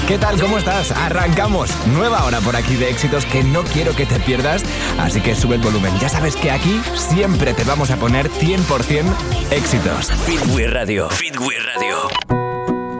¿Qué tal? ¿Cómo estás? Arrancamos. Nueva hora por aquí de éxitos que no quiero que te pierdas, así que sube el volumen. Ya sabes que aquí siempre te vamos a poner 100% éxitos. Feedway Radio. Feedway Radio.